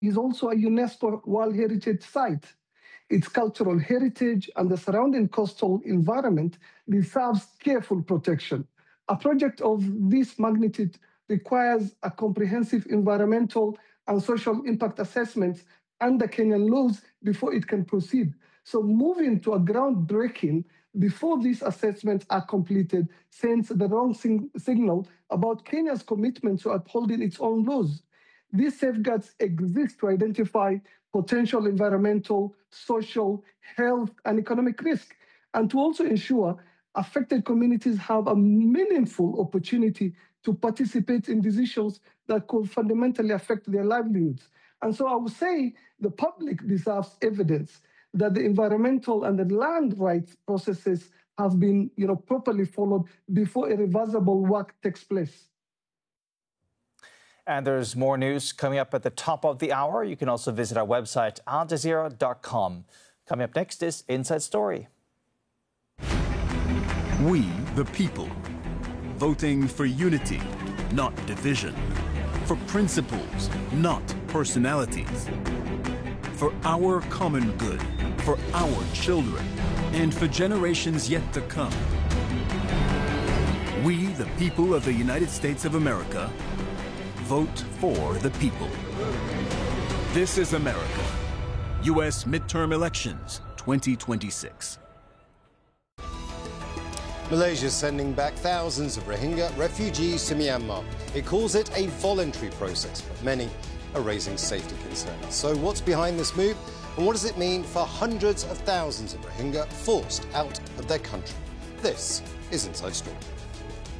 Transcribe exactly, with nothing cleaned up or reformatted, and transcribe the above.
is also a UNESCO World Heritage Site. Its cultural heritage and the surrounding coastal environment deserves careful protection. A project of this magnitude requires a comprehensive environmental and social impact assessment under Kenyan laws before it can proceed. So moving to a groundbreaking before these assessments are completed sends the wrong sing- signal about Kenya's commitment to upholding its own laws. These safeguards exist to identify potential environmental, social, health, and economic risk, and to also ensure affected communities have a meaningful opportunity to participate in decisions that could fundamentally affect their livelihoods. And so I would say the public deserves evidence that the environmental and the land rights processes have been, you know, properly followed before irreversible work takes place. And there's more news coming up at the top of the hour. You can also visit our website, al jazeera dot com. Coming up next is Inside Story. We, the people, voting for unity, not division, for principles, not personalities, for our common good, for our children, and for generations yet to come. We, the people of the United States of America, vote for the people. This is America. U S midterm elections twenty twenty-six. Malaysia is sending back thousands of Rohingya refugees to Myanmar. It calls it a voluntary process, but many are raising safety concerns. So what's behind this move, and what does it mean for hundreds of thousands of Rohingya forced out of their country? This is Inside Story.